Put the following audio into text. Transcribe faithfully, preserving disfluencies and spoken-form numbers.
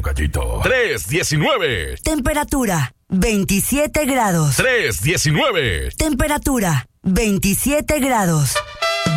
tocallito. tres diecinueve. Temperatura, veintisiete grados. tres diecinueve. Temperatura, veintisiete grados.